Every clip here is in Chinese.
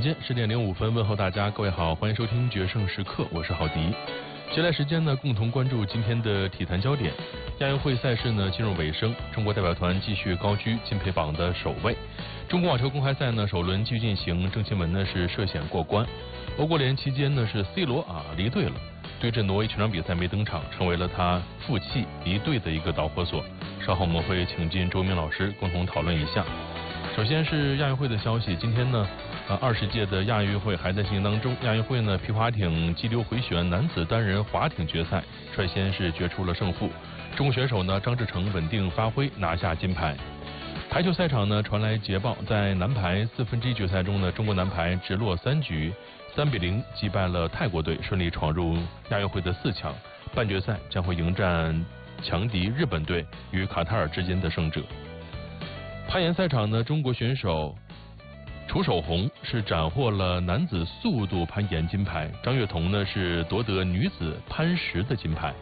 间10:05，问候大家，各位好，欢迎收听决胜时刻，我是郝迪。接下来时间呢，共同关注今天的体坛焦点。亚运会赛事呢进入尾声，中国代表团继续高居金牌榜的首位。中国网球公开赛呢首轮继续进行，郑钦文呢是涉险过关。欧国联期间呢是 C 罗离队了，对阵挪威全场比赛没登场，成为了他负气离队的一个导火索。稍后我们会请进周明老师共同讨论一下。首先是亚运会的消息，今天呢20届的亚运会还在进行当中。亚运会呢皮划艇激流回旋男子单人划艇决赛率先是决出了胜负，中国选手呢张志成稳定发挥拿下金牌。排球赛场呢传来捷报，在男排1/4决赛中呢，中国男排直落3局3-0击败了泰国队，顺利闯入亚运会的4强。半决赛将会迎战强敌日本队与卡塔尔之间的胜者。攀岩赛场呢，中国选手楚守红是斩获了男子速度攀岩金牌，张悦彤呢是夺得女子攀石的金牌。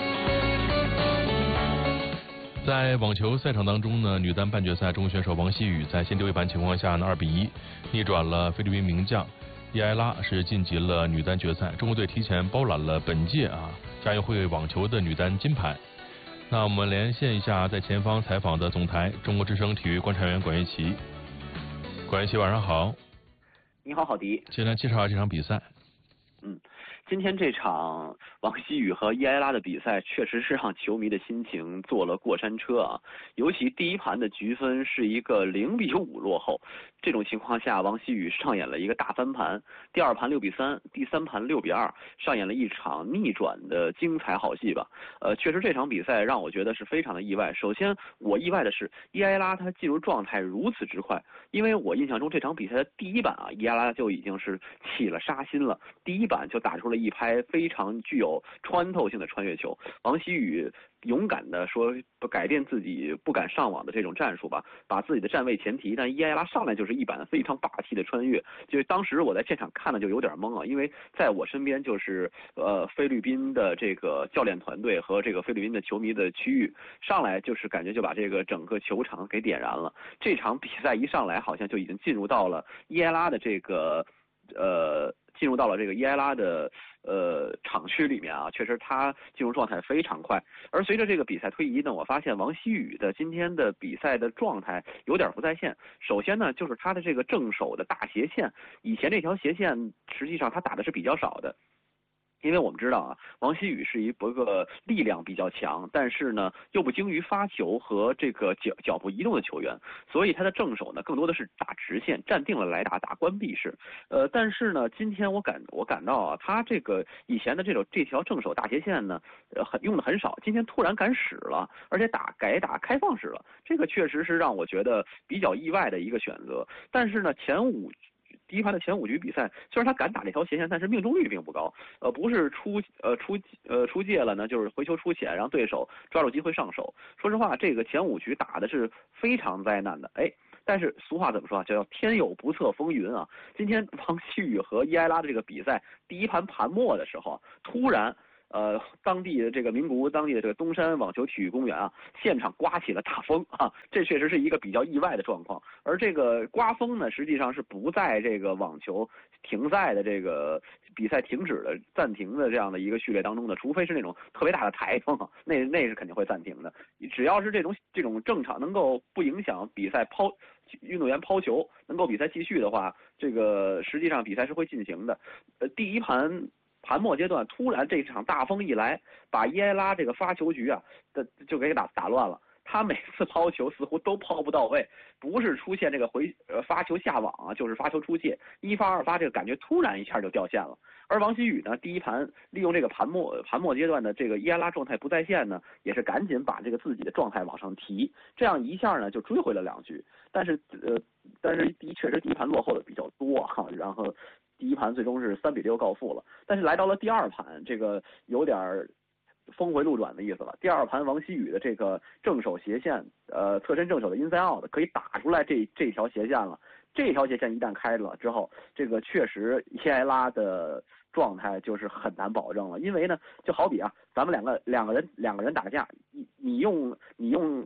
在网球赛场当中呢，女单半决赛，中国选手王曦雨在先丢一盘情况下呢2-1逆转了菲律宾名将伊埃拉，是晋级了女单决赛。中国队提前包揽了本届亚运会网球的女单金牌。那我们连线一下在前方采访的总台中国之声体育观察员管岳琪。管岳琪晚上好。 你好，郝迪。 先来介绍一下这场比赛。 今天这场王曦雨和伊埃拉的比赛，确实是让球迷的心情坐了过山车啊！尤其第一盘的局分是一个0-5落后，这种情况下，王曦雨上演了一个大翻盘，第二盘6-3，第三盘6-2，上演了一场逆转的精彩好戏吧。确实这场比赛让我觉得是非常的意外。首先，我意外的是伊埃拉他进入状态如此之快，因为我印象中这场比赛的第一板伊埃拉就已经是起了杀心了，第一板就打出了一拍非常具有穿透性的穿越球。王曦雨勇敢的说改变自己不敢上网的这种战术吧，把自己的站位前提，但伊埃拉上来就是一板非常霸气的穿越。就是当时我在现场看的就有点懵因为在我身边就是菲律宾的这个教练团队和这个菲律宾的球迷的区域，上来就是感觉就把这个整个球场给点燃了。这场比赛一上来好像就已经进入到了伊埃拉的这个伊埃拉的场区里面确实他进入状态非常快。而随着这个比赛推移呢，我发现王曦雨的今天的比赛的状态有点不在线。首先呢，就是他的这个正手的大斜线，以前这条斜线实际上他打的是比较少的。因为我们知道王曦雨是一个力量比较强，但是呢又不精于发球和这个脚步移动的球员，所以他的正手呢更多的是打直线，站定了来打关闭式。但是呢今天我感到他这个以前的这条正手大斜线呢用的很少，今天突然敢使了，而且改打开放式了，这个确实是让我觉得比较意外的一个选择。但是呢第一盘的前5局比赛，虽然他敢打这条斜线，但是命中率并不高。不是出界了呢，就是回球出浅，让对手抓住机会上手。说实话，这个前5局打的是非常灾难的。但是俗话怎么说叫天有不测风云啊！今天王曦雨和伊埃拉的这个比赛，第一盘盘末的时候，突然。当地的这个名古屋当地的这个东山网球体育公园现场刮起了大风这确实是一个比较意外的状况。而这个刮风呢，实际上是不在这个网球停赛的这个比赛停止的暂停的这样的一个序列当中的，除非是那种特别大的台风那是肯定会暂停的。只要是这种正常能够不影响比赛运动员抛球，能够比赛继续的话，这个实际上比赛是会进行的。第一盘末阶段，突然这场大风一来，把伊埃拉这个发球局就给打乱了。他每次抛球似乎都抛不到位，不是出现这个发球下网就是发球出界，一发二发这个感觉突然一下就掉线了。而王曦雨呢，第一盘利用这个盘末阶段的这个伊埃拉状态不在线呢，也是赶紧把这个自己的状态往上提，这样一下呢就追回了2局。但是确实第一盘落后的比较多然后第一盘最终是3-6告负了。但是来到了第二盘，这个有点峰回路转的意思了。第二盘王曦雨的这个正手斜线，侧身正手的 inside out 可以打出来这条斜线了。这条斜线一旦开了之后，这个确实伊埃拉的状态就是很难保证了。因为呢，就好比咱们两个人打架，你用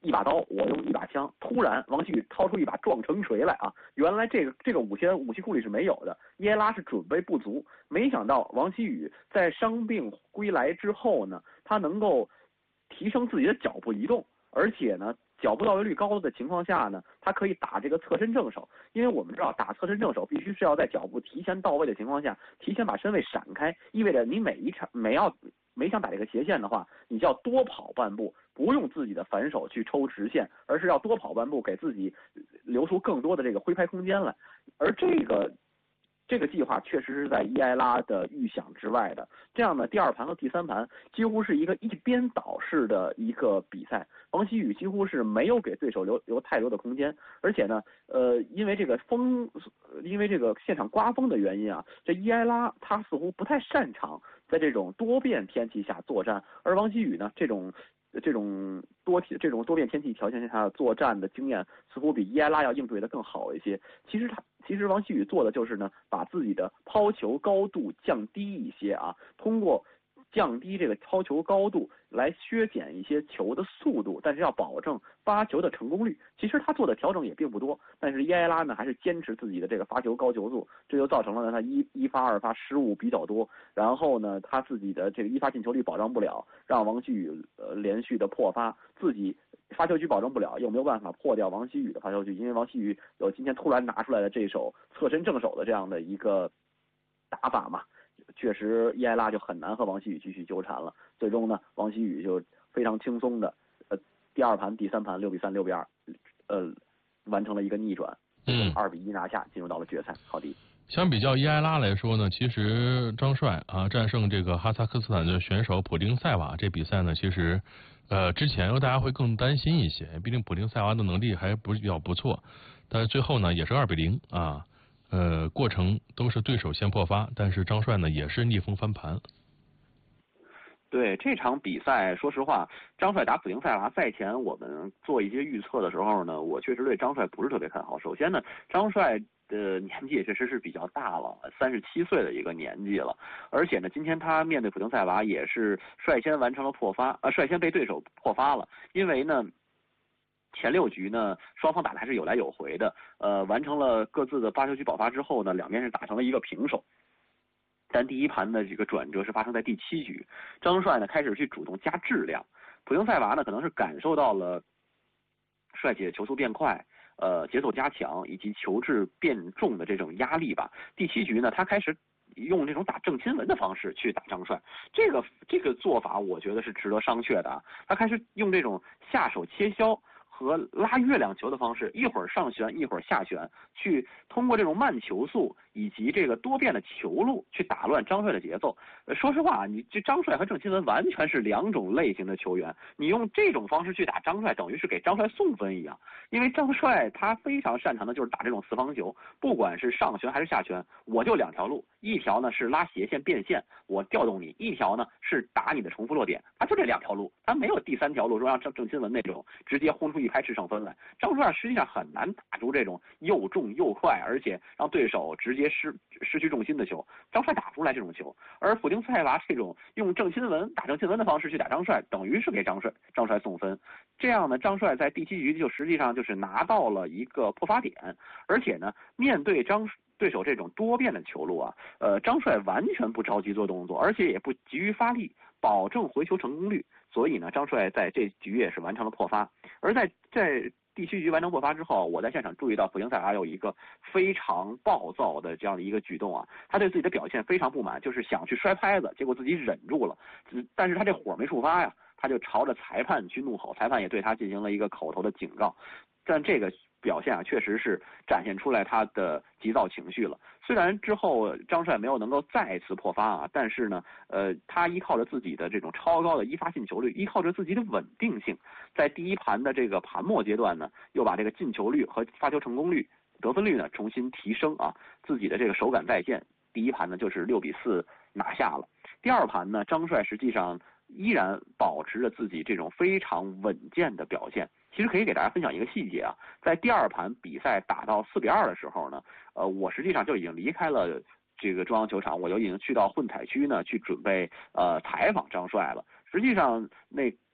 一把刀，我用一把枪。突然，王曦雨掏出一把撞城锤来啊！原来这个武器库里是没有的，伊埃拉是准备不足。没想到王曦雨在伤病归来之后呢，他能够提升自己的脚步移动，而且呢，脚步到位率高的情况下呢，他可以打这个侧身正手。因为我们知道打侧身正手必须是要在脚步提前到位的情况下，提前把身位闪开，意味着你每想打这个斜线的话，你就要多跑半步，不用自己的反手去抽直线，而是要多跑半步，给自己留出更多的这个挥拍空间来。而这个计划确实是在伊埃拉的预想之外的。这样呢，第二盘和第三盘几乎是一个一边倒式的一个比赛，王曦雨几乎是没有给对手留太多的空间，而且呢，因为这个现场刮风的原因啊，这伊埃拉他似乎不太擅长在这种多变天气下作战，而王曦雨呢，这种多变天气条件下作战的经验，似乎比伊埃拉要应对的更好一些。其实王曦雨做的就是呢，把自己的抛球高度降低一些啊，通过降低这个抛球高度来削减一些球的速度，但是要保证发球的成功率。其实他做的调整也并不多，但是伊埃拉呢还是坚持自己的这个发球高球速，这就造成了呢他一发二发失误比较多，然后呢他自己的这个一发进球率保障不了，让王曦雨连续的破发，自己发球局保证不了，又没有办法破掉王曦雨的发球局，因为王曦雨有今天突然拿出来的这手侧身正手的这样的一个打法嘛。确实，伊埃拉就很难和王曦雨继续纠缠了。最终呢，王曦雨就非常轻松的，第二盘、第三盘6比3、6比2，完成了一个逆转，2比1拿下，进入到了决赛。好的。 相比较伊埃拉来说呢，其实张帅啊战胜这个哈萨克斯坦的选手普丁塞瓦这比赛呢，其实之前大家会更担心一些，毕竟普丁塞瓦的能力还比较不错，但是最后呢也是2比0啊。过程都是对手先破发，但是张帅呢也是逆风翻盘。 对这场比赛，说实话，张帅打普丁塞娃赛前我们做一些预测的时候呢，我确实对张帅不是特别看好。首先呢，张帅的年纪也确实是比较大了，37岁的一个年纪了，而且呢，今天他面对普丁塞娃也是率先完成了破发，率先被对手破发了，因为呢。前6局呢，双方打的还是有来有回的，完成了各自的发球局保发之后呢，两边是打成了一个平手。但第一盘的这个转折是发生在第7局，张帅呢开始去主动加质量，普丁塞娃呢可能是感受到了帅气的球速变快，节奏加强以及球质变重的这种压力吧。第7局呢，他开始用这种打郑钦文的方式去打张帅，这个做法我觉得是值得商榷的啊。他开始用这种下手切削和拉月亮球的方式，一会儿上旋，一会儿下旋，去通过这种慢球速以及这个多变的球路去打乱张帅的节奏。说实话，你这张帅和郑钦文完全是2种类型的球员，你用这种方式去打张帅，等于是给张帅送分一样。因为张帅他非常擅长的就是打这种四方球，不管是上旋还是下旋，我就2条路，一条呢是拉斜线变线，我调动你；一条呢是打你的重复落点，他就这2条路，他没有第3条路说让郑钦文那种直接轰出一拍制胜分来。张帅实际上很难打出这种又重又快，而且让对手直接失去重心的球。张帅打不出来这种球，而普丁塞娃这种用郑钦文打郑钦文的方式去打张帅，等于是给张帅送分。这样呢，张帅在第7局就实际上就是拿到了一个破发点，而且呢，面对对手这种多变的球路啊，张帅完全不着急做动作，而且也不急于发力，保证回球成功率。所以呢，张帅在这局也是完成了破发。而在第7局完成破发之后，我在现场注意到普丁塞娃有一个非常暴躁的这样的一个举动啊，他对自己的表现非常不满，就是想去摔拍子，结果自己忍住了，但是他这火没触发呀，他就朝着裁判去怒吼，裁判也对他进行了一个口头的警告。但这个表现啊，确实是展现出来他的急躁情绪了。虽然之后张帅没有能够再次破发啊，但是呢，他依靠着自己的这种超高的一发进球率，依靠着自己的稳定性，在第一盘的这个盘末阶段呢，又把这个进球率和发球成功率、得分率呢重新提升啊，自己的这个手感再现。第一盘呢就是6比4拿下了。第二盘呢，张帅实际上依然保持着自己这种非常稳健的表现。其实可以给大家分享一个细节啊，在第二盘比赛打到4比2的时候呢，我实际上就已经离开了这个中央球场，我就已经去到混采区呢去准备采访张帅了。实际上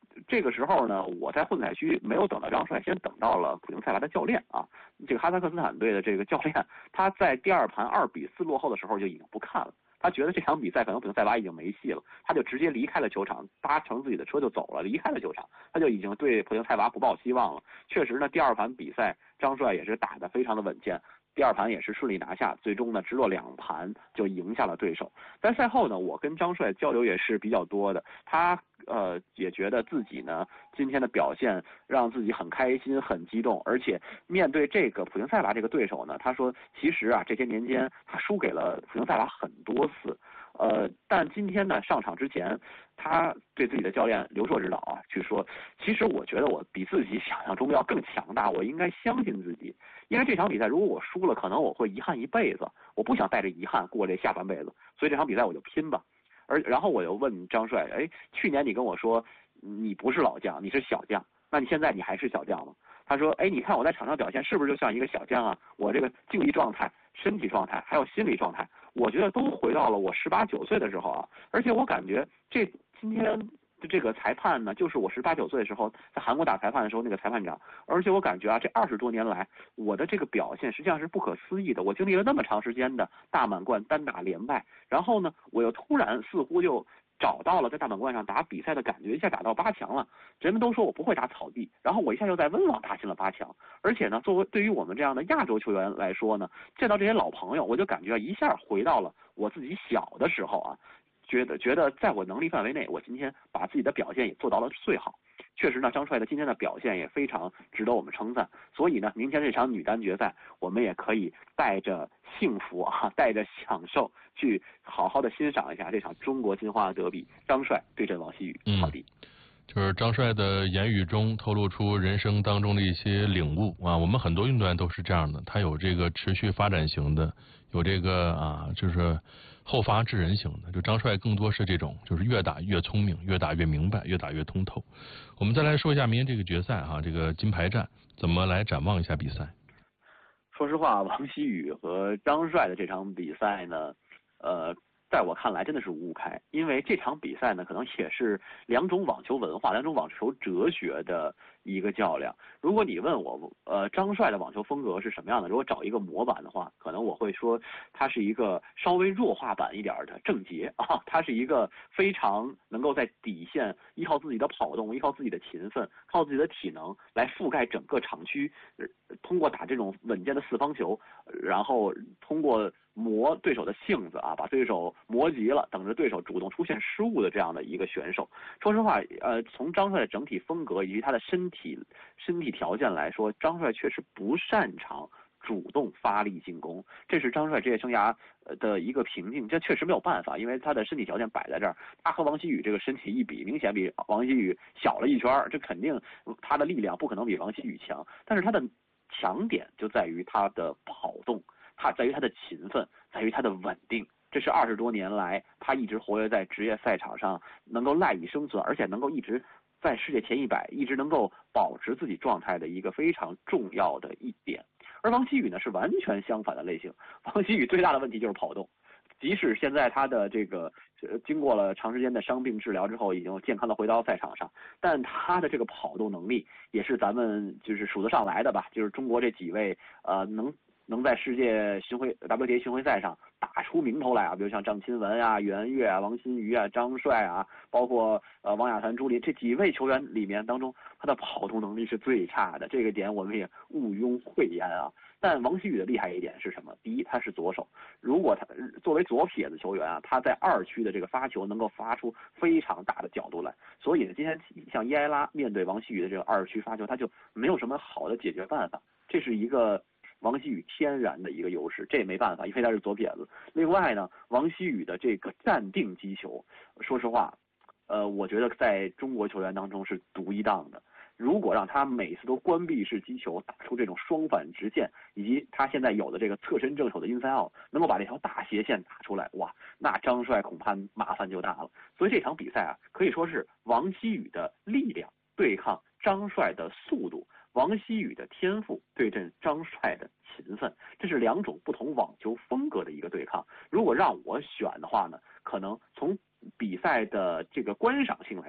这个时候呢，我在混采区没有等到张帅，先等到了普京塞娃的教练啊，这个哈萨克斯坦队的这个教练，他在第二盘2-4落后的时候就已经不看了。他觉得这场比赛可能普京塞娃已经没戏了，他就直接离开了球场，搭乘自己的车就走了，离开了球场，他就已经对普京塞娃不抱希望了。确实呢，第二盘比赛张帅也是打得非常的稳健，第二盘也是顺利拿下，最终呢直落2盘就赢下了对手。在赛后呢，我跟张帅交流也是比较多的，他也觉得自己呢今天的表现让自己很开心很激动，而且面对这个普京塞娃这个对手呢，他说其实啊这些年间他输给了普京塞娃很多次，但今天呢上场之前，他对自己的教练刘硕指导啊去说，其实我觉得我比自己想象中要更强大，我应该相信自己，因为这场比赛如果我输了，可能我会遗憾一辈子，我不想带着遗憾过这下半辈子，所以这场比赛我就拼吧。然后我又问张帅，去年你跟我说你不是老将，你是小将，那你现在你还是小将吗？他说，你看我在场上表现是不是就像一个小将啊？我这个竞技状态、身体状态还有心理状态，我觉得都回到了我18、19岁的时候啊。而且我感觉今天这个裁判呢，就是我18、19岁的时候在韩国打裁判的时候那个裁判长。而且我感觉啊，这20多年来我的这个表现实际上是不可思议的。我经历了那么长时间的大满贯单打连败，然后呢，我又突然似乎就找到了在大满贯上打比赛的感觉，一下打到8强了。人们都说我不会打草地，然后我一下就在温网打进了8强。而且呢，作为对于我们这样的亚洲球员来说呢，见到这些老朋友，我就感觉一下回到了我自己小的时候啊。觉得在我能力范围内，我今天把自己的表现也做到了最好。确实呢，张帅的今天的表现也非常值得我们称赞。所以呢，明天这场女单决赛，我们也可以带着幸福啊，带着享受去好好的欣赏一下这场中国金花德比，张帅对阵王曦雨。好的。 就是张帅的言语中透露出人生当中的一些领悟啊，我们很多运动员都是这样的，他有这个持续发展型的，有这个就是后发制人型的。就张帅更多是这种，就是越打越聪明，越打越明白，越打越通透。我们再来说一下明天这个决赛这个金牌战怎么来展望一下比赛。 说实话，王曦雨和张帅的这场比赛呢，在我看来真的是五五开，因为这场比赛呢，可能也是两种网球文化、两种网球哲学的一个较量。如果你问我，张帅的网球风格是什么样的？如果找一个模板的话，可能我会说他是一个稍微弱化版一点的郑捷啊，他是一个非常能够在底线依靠自己的跑动、依靠自己的勤奋、靠自己的体能来覆盖整个场区，通过打这种稳健的四方球，然后通过磨对手的性子啊，把对手磨急了，等着对手主动出现失误的这样的一个选手。说实话，从张帅的整体风格以及他的身体条件来说，张帅确实不擅长主动发力进攻，这是张帅职业生涯的一个瓶颈。这确实没有办法，因为他的身体条件摆在这儿，他和王曦雨这个身体一比，明显比王曦雨小了一圈，这肯定他的力量不可能比王曦雨强。但是他的强点就在于他的跑动，在于他的勤奋，在于他的稳定。这是20多年来他一直活跃在职业赛场上，能够赖以生存，而且能够一直在世界前100，一直能够保持自己状态的一个非常重要的一点。而王曦雨呢是完全相反的类型，王曦雨最大的问题就是跑动。即使现在他的这个经过了长时间的伤病治疗之后，已经健康的回到赛场上，但他的这个跑动能力也是咱们就是数得上来的吧，就是中国这几位能在世界WTA 巡回赛上打出名头来啊，比如像张钦文啊、袁岳啊、王欣瑜啊、张帅啊，包括王雅涵、朱琳这几位球员里面当中，他的跑动能力是最差的，这个点我们也毋庸讳言啊。但王曦雨的厉害一点是什么？第一，他是左手，如果他作为左撇子球员啊，他在2区的这个发球能够发出非常大的角度来，所以呢，今天像伊埃拉面对王曦雨的这个2区发球，他就没有什么好的解决办法，这是一个王曦雨天然的一个优势，这也没办法，因为他是左撇子。另外呢，王曦雨的这个站定击球，说实话，我觉得在中国球员当中是独一档的。如果让他每次都关闭式击球，打出这种双反直线，以及他现在有的这个侧身正手的inside out，能够把这条大斜线打出来，哇，那张帅恐怕麻烦就大了。所以这场比赛啊，可以说是王曦雨的力量对抗张帅的速度，王曦雨的天赋对阵张帅的勤奋，这是2种不同网球风格的一个对抗。如果让我选的话呢，可能从比赛的这个观赏性来讲，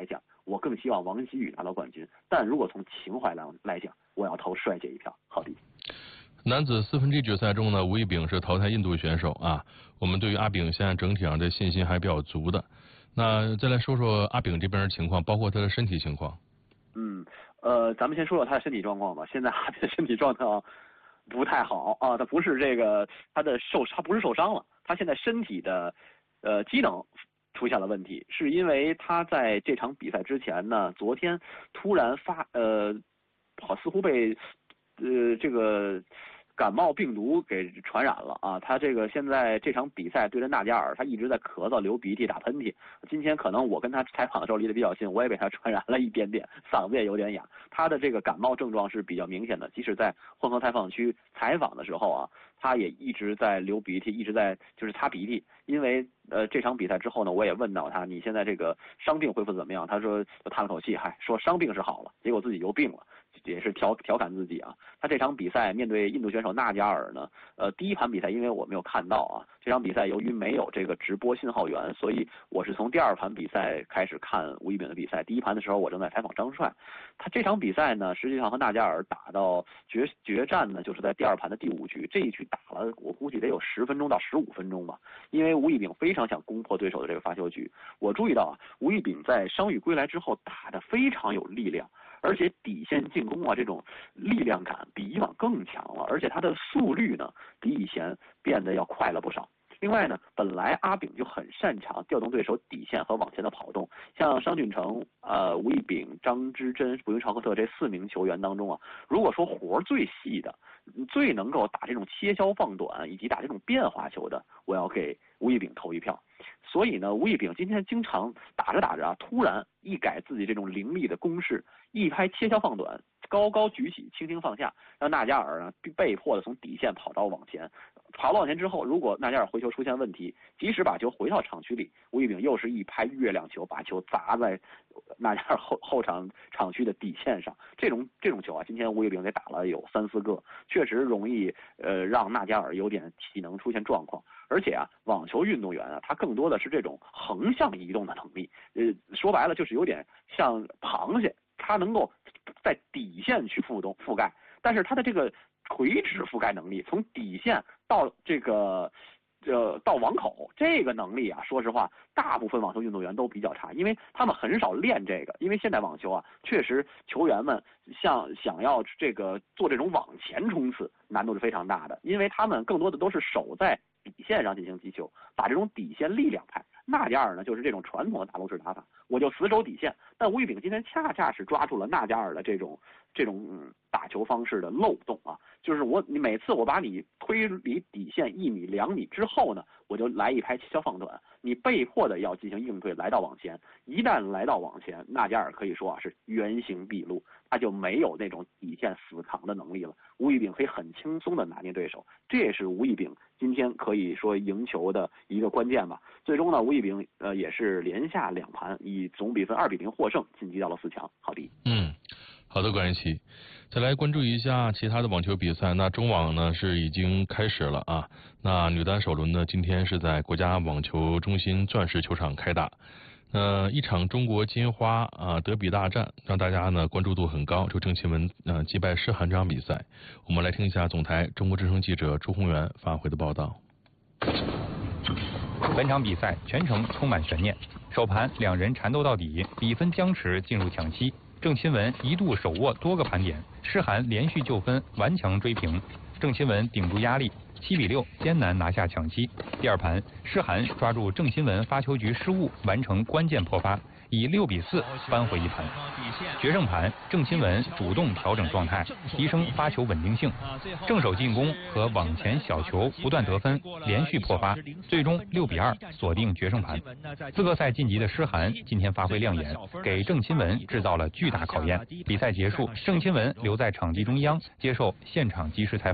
我更希望王曦雨拿到冠军。但如果从情怀来讲，我要投帅姐一票。好的。 男子4分之一决赛中呢，吴亦丙是淘汰印度选手啊。我们对于阿丙现在整体上的信心还比较足的。那再来说说阿丙这边的情况，包括他的身体情况。 咱们先说说他的身体状况吧。现在阿丙的身体状况不太好啊，他不是他不是受伤了，他现在身体的机能出现了问题，是因为他在这场比赛之前呢，昨天突然似乎被这个感冒病毒给传染了啊！他现在这场比赛对着纳加尔，他一直在咳嗽、流鼻涕、打喷嚏。今天可能我跟他采访的时候离得比较近，我也被他传染了一点点，嗓子也有点哑。他的这个感冒症状是比较明显的，即使在混合采访区采访的时候啊，他也一直在流鼻涕，一直在就是擦鼻涕。因为这场比赛之后呢，我也问到他，你现在这个伤病恢复怎么样？他说叹了口气，说伤病是好了，结果自己又病了。也是调侃自己啊。他这场比赛面对印度选手纳加尔呢，第一盘比赛因为我没有看到啊，这场比赛由于没有这个直播信号源，所以我是从第二盘比赛开始看吴亦丙的比赛。第一盘的时候我正在采访张帅，他这场比赛呢，实际上和纳加尔打到决战呢，就是在第二盘的第5局，这一局打了我估计得有10分钟到15分钟吧，因为吴亦丙非常想攻破对手的这个发球局。我注意到啊，吴亦丙在伤愈归来之后打得非常有力量。而且底线进攻啊，这种力量感比以往更强了，而且他的速率呢，比以前变得要快了不少。另外呢，本来阿丙就很擅长调动对手底线和往前的跑动，像商俊成、吴亦丙、张之臻、卜云朝和特这4名球员当中啊，如果说活最细的、最能够打这种切削放短以及打这种变化球的，我要给吴亦丙投一票。所以呢，吴亦丙今天经常打着打着啊，突然一改自己这种凌厉的攻势，一拍切削放短，高高举起，轻轻放下，让纳加尔呢被迫的从底线跑到往前。跑到往前之后，如果纳加尔回球出现问题，即使把球回到场区里，吴亦丙又是一拍月亮球，把球砸在纳加尔后场区的底线上。这种球啊，今天吴亦丙也打了有3、4个，确实容易让纳加尔有点体能出现状况。而且啊，网球运动员啊，他更多的是这种横向移动的能力，说白了就是有点像螃蟹，他能够在底线去覆盖，但是他的这个垂直覆盖能力，从底线到到网口这个能力啊，说实话，大部分网球运动员都比较差，因为他们很少练这个。因为现代网球啊，确实球员们想要做这种往前冲刺，难度是非常大的，因为他们更多的都是守在底线上进行击球，打这种底线力量派。纳加尔呢，就是这种传统的大陆式打法，我就死守底线。但吴亦丙今天恰恰是抓住了纳加尔的这种打球方式的漏洞啊，就是你每次我把你推离底线1米、2米之后呢，我就来一拍切削放短，你被迫的要进行应对，来到往前。一旦来到往前，纳加尔可以说啊是原形毕露，他就没有那种底线死扛的能力了。吴亦丙可以很轻松的拿捏对手，这也是吴亦丙今天可以说赢球的一个关键吧。最终呢，吴亦丙也是连下2盘，以总比分2比0获胜，晋级到了4强。好的。 好的，关系。再来关注一下其他的网球比赛。那中网呢是已经开始了啊。那女单首轮呢，今天是在国家网球中心钻石球场开打。一场中国金花德比大战，让大家呢关注度很高。就郑钦文击败施涵这场比赛，我们来听一下总台中国之声记者朱宏元发回的报道。 本场比赛全程充满悬念，首盘2人缠斗到底，比分僵持进入抢七。郑钦文一度手握多个盘点，施涵连续救分，顽强追平。郑钦文顶住压力，7比6艰难拿下抢七。第二盘，施涵抓住郑钦文发球局失误，完成关键破发，以6比4扳回一盘。决胜盘，郑钦文主动调整状态，提升发球稳定性，正手进攻和网前小球不断得分，连续破发，最终6比2锁定决胜盘。资格赛晋级的施涵今天发挥亮眼，给郑钦文制造了巨大考验。比赛结束，郑钦文留在场地中央接受现场即时采访。他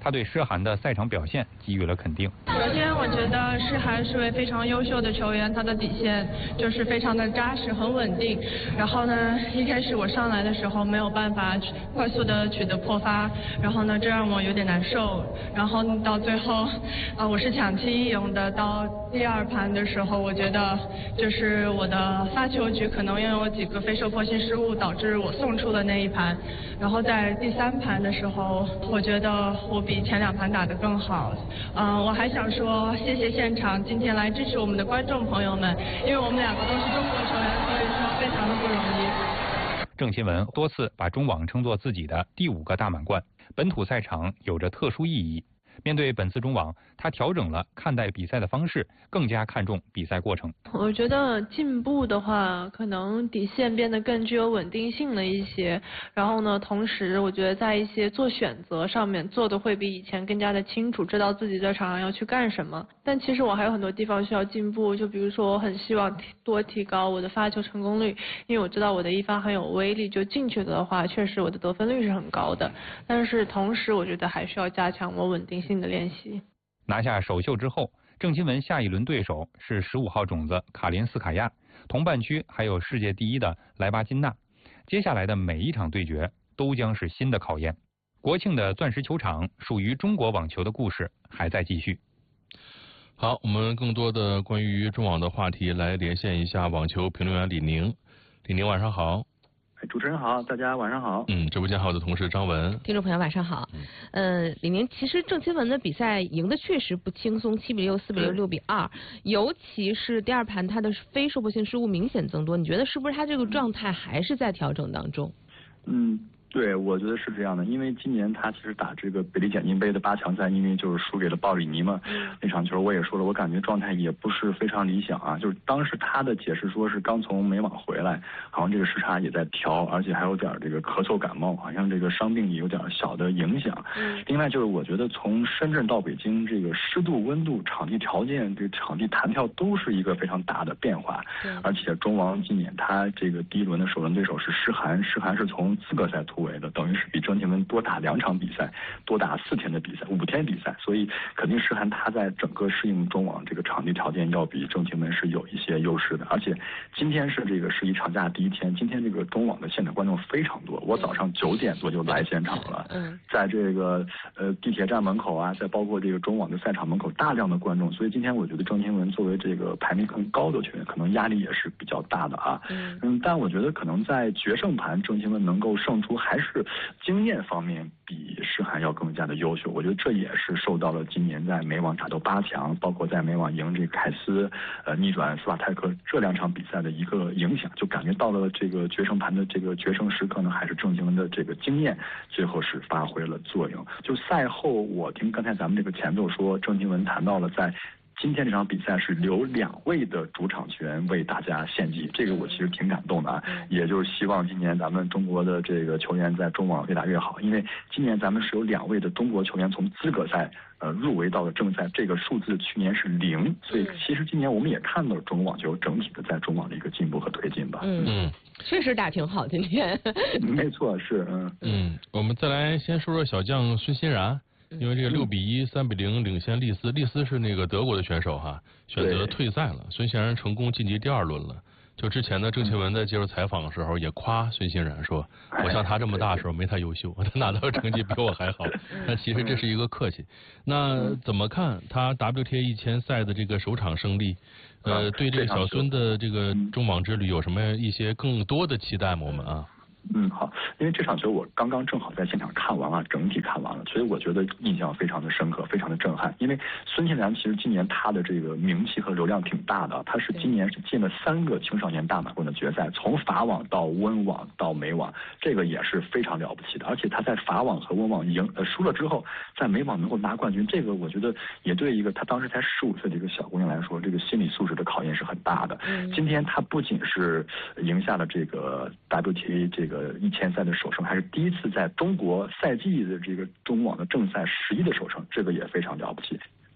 他对诗涵的赛场表现给予了肯定。 首先，我觉得诗涵是位非常优秀的球员，他的底线就是非常的扎实、很稳定。然后呢，一开始我上来的时候没有办法快速的取得破发，然后呢，这让我有点难受。然后到最后，我是抢七一赢的。到第2盘的时候，我觉得就是我的发球局可能因为有几个非受迫性失误，导致我送出了那一盘。然后在第3盘的时候，我觉得我比前2盘打得更好。我还想说谢谢现场今天来支持我们的观众朋友们，因为我们2个都是中国球员，所以说非常的不容易。 郑钦文多次把中网称作自己的第5个大满贯，本土赛场有着特殊意义。面对本次中网，他调整了看待比赛的方式，更加看重比赛过程。 我觉得进步的话，可能底线变得更具有稳定性了一些。然后呢，同时我觉得在一些做选择上面做的会比以前更加的清楚，知道自己在场上要去干什么。但其实我还有很多地方需要进步，就比如说我很希望多提高我的发球成功率，因为我知道我的一发很有威力，就进去的话，确实我的得分率是很高的。但是同时，我觉得还需要加强我稳定性的练习。 拿下首秀之后，郑钦文下一轮对手是15号种子卡林斯卡娅，同半区还有世界第1的莱巴金娜。接下来的每一场对决都将是新的考验。国庆的钻石球场属于中国网球的故事还在继续。 好，我们更多的关于中网的话题来连线一下网球评论员李宁。李宁晚上好。 主持人好，大家晚上好。 直播间还有我的同事张文。 听众朋友晚上好。李宁，其实郑钦文的比赛赢得确实不轻松，7比6、4比6、6比2，尤其是第2盘他的非受迫性失误明显增多，你觉得是不是他这个状态还是在调整当中？ 对，我觉得是这样的，因为今年他其实打这个北利简金杯的8强赛，因为就是输给了鲍里尼嘛，那场球我也说了，我感觉状态也不是非常理想啊。就是当时他的解释说是刚从美网回来，好像这个时差也在调，而且还有点这个咳嗽感冒，好像这个伤病也有点小的影响。另外就是我觉得从深圳到北京，这个湿度、温度、场地条件、这个场地弹跳都是一个非常大的变化。而且中王今年他这个第1轮的首轮对手是诗涵，诗涵是从资格赛突围的，等于是比郑钦文多打2场比赛，多打4天的比赛，5天比赛，所以肯定诗涵他在整个适应中网这个场地条件要比郑钦文是有一些优势的。而且今天是这个世一长假第1天，今天这个中网的现场观众非常多，我早上9点多就来现场了，在这个地铁站门口啊，再包括这个中网的赛场门口大量的观众，所以今天我觉得郑钦文作为这个排名更高的球员，可能压力也是比较大的啊。但我觉得可能在决胜盘郑钦文能够胜出，还是经验方面比诗涵要更加的优秀。我觉得这也是受到了今年在美网打到8强，包括在美网赢这个凯斯逆转斯瓦泰克这2场比赛的一个影响，就感觉到了这个决胜盘的这个决胜时刻呢，还是郑钦文的这个经验最后是发挥了作用。就赛后我听刚才咱们这个前奏说，郑钦文谈到了在今天这场比赛是留2位的主场球员为大家献祭，这个我其实挺感动的啊。也就是希望今年咱们中国的这个球员在中网越打越好，因为今年咱们是有2位的中国球员从资格赛入围到了正赛，这个数字去年是0，所以其实今年我们也看到了中国网球整体的在中网的一个进步和推进吧。 确实打挺好今天。 没错，是我们再来先说说小将孙欣然。因为这个6比1、3比0领先丽丝，丽丝是那个德国的选手哈，选择退赛了。孙欣然成功晋级第2轮了。就之前呢，郑钦文在接受采访的时候也夸孙欣然说，我像他这么大的时候没他优秀，他拿到成绩比我还好。但其实这是一个客气。那怎么看他 WTA 1000赛的这个首场胜利？对这个小孙的这个中网之旅有什么一些更多的期待吗？我们啊？ 好，因为这场球我刚刚正好在现场看完了，整体看完了，所以我觉得印象非常的深刻，非常的震撼。因为孙欣然其实今年他的这个名气和流量挺大的，他是今年是进了3个青少年大满贯的决赛，从法网到温网到美网，这个也是非常了不起的。而且他在法网和温网输了之后，在美网能够拿冠军，这个我觉得也对一个他当时才15岁的一个小姑娘来说，这个心理素质的考验是很大的。今天他不仅是赢下了这个 WTA 这个1000赛的首胜，还是第一次在中国赛季的这个中网的正赛11的首胜，这个也非常了不起。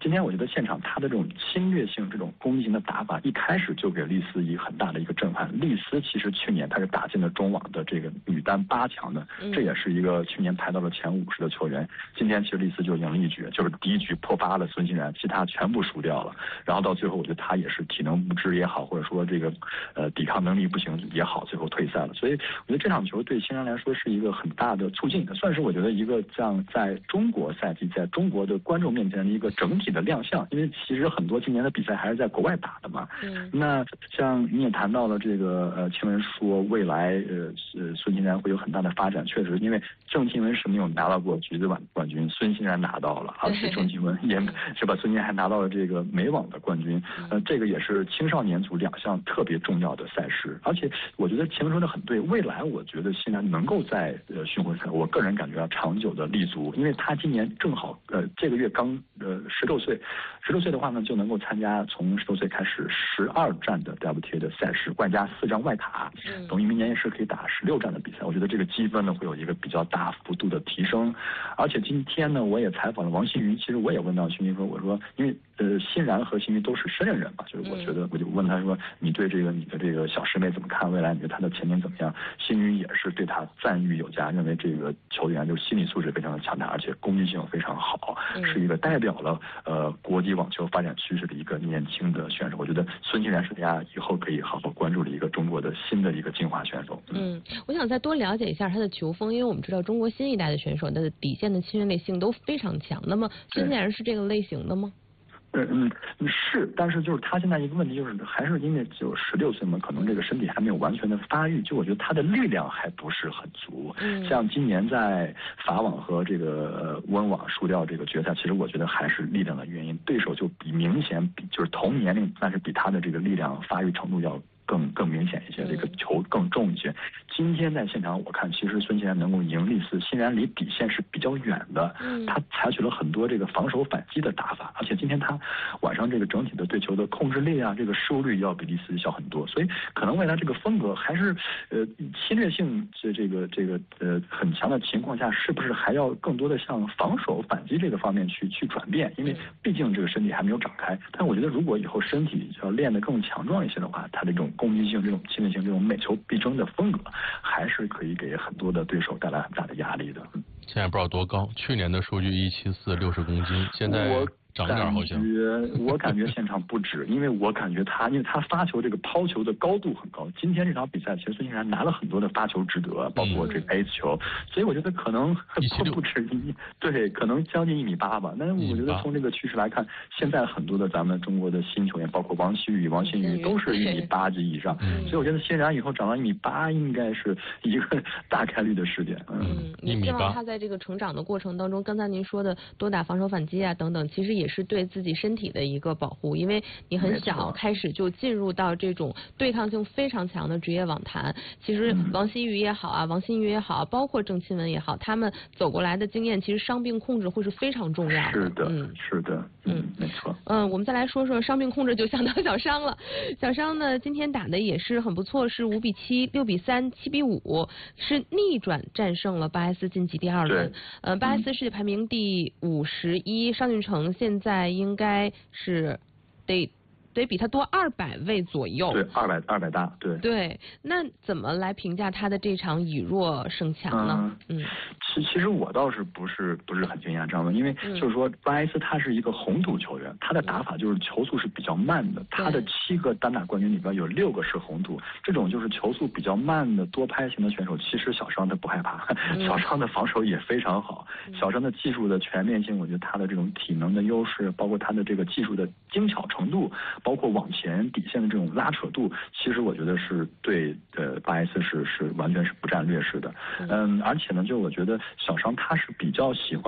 今天我觉得现场他的这种侵略性、这种攻击性的打法，一开始就给丽丝以很大的一个震撼。丽丝其实去年他是打进了中网的这个女单8强的，这也是一个去年排到了前50的球员。今天其实丽丝就赢了一局，就是第一局破发了孙欣然，其他全部输掉了。然后到最后，我觉得他也是体能不支也好，或者说这个抵抗能力不行也好，最后退赛了。所以我觉得这场球对欣然来说是一个很大的促进，算是我觉得一个像在中国赛季，在中国的观众面前的一个整体的亮相。因为其实很多今年的比赛还是在国外打的嘛。那像你也谈到了这个庆文说未来孙欣然会有很大的发展，确实，因为郑钦文是没有拿到过橘子网冠军，孙欣然拿到了，而且郑钦文也是吧，孙欣然还拿到了这个美网的冠军。这个也是青少年组2项特别重要的赛事。而且我觉得庆文说的很对，未来我觉得欣然能够在巡回赛，我个人感觉要长久的立足，因为他今年正好这个月刚16岁，16岁的话呢就能够参加从16岁开始12站的 WTA 的赛事，外加4张外卡，等于明年也是可以打16站的比赛。我觉得这个积分呢会有一个比较大幅度的提升。而且今天呢我也采访了王欣瑜，其实我也问到欣瑜说，我说因为欣然和欣瑜都是深圳人嘛，就是我觉得我就问他说，你对这个你的这个小师妹怎么看？未来你觉得她的前景怎么样？欣瑜也是对她赞誉有加，认为这个球员就是心理素质非常的强大，而且攻击性非常好，是一个代表了国际网球发展趋势的一个年轻的选手。我觉得孙欣然是大家以后可以好好关注的一个中国的新的一个进化选手。 我想再多了解一下他的球风，因为我们知道中国新一代的选手的底线的侵略性都非常强。那么孙欣然是这个类型的吗？ 是，但是就是他现在一个问题就是，还是因为只有16岁嘛，可能这个身体还没有完全的发育，就我觉得他的力量还不是很足。像今年在法网和这个温网输掉这个决赛，其实我觉得还是力量的原因，对手就明显比就是同年龄，但是比他的这个力量发育程度要更明显一些，这个球更重一些。今天在现场我看，其实孙欣然能够赢丽丝，欣然离底线是比较远的。他采取了很多这个防守反击的打法，而且今天他晚上这个整体的对球的控制力啊，这个失误率要比丽丝小很多。所以可能未来这个风格还是侵略性这个很强的情况下，是不是还要更多的向防守反击这个方面去转变？因为毕竟这个身体还没有长开。但我觉得如果以后身体要练得更强壮一些的话，他的这种攻击性、这种侵略性、这种每球必争的风格，还是可以给很多的对手带来很大的压力的。 现在不知道多高，去年的数据174 60公斤，现在长点好像。 我感觉现场不止，因为我感觉因为他发球这个抛球的高度很高。今天这场比赛，其实孙欣然拿了很多的发球值得，包括这个 A 球，所以我觉得可能不止对，可能将近1.8米吧。但是我觉得从这个趋势来看，现在很多的咱们中国的新球员，包括王欣瑜都是1.8米以上，所以我觉得欣然以后长到1.8米应该是一个大概率的事件。 你希望他在这个成长的过程当中，刚才您说的多打防守反击啊等等，其实也是对自己身体的一个保护，因为你很小开始就进入到这种对抗性非常强的职业网坛。其实王欣瑜也好啊，王欣瑜也好，包括郑钦文也好，他们走过来的经验，其实伤病控制会是非常重要的。 是的，没错。 我们再来说说伤病控制，就想到小商了。小商呢，今天打的也是很不错，是5比7、6比3、7比5，是逆转战胜了巴埃斯晋级第2轮。巴埃斯世界排名第51，尚俊成现在应该是得比他多200位左右。 对，200大，对。 对，那怎么来评价他的这场以弱胜强呢？ 其实我倒是不是很惊讶，张文，因为就是说巴埃斯他是一个红土球员，他的打法就是球速是比较慢的，他的7个单打冠军里边有6个是红土，这种就是球速比较慢的多拍型的选手，其实小商他不害怕，小商的防守也非常好，小商的技术的全面性，我觉得他的这种体能的优势，包括他的这个技术的精巧程度，包括往前底线的这种拉扯度，其实我觉得是对巴埃斯是完全是不占劣势的。而且呢，就我觉得小商他是比较喜欢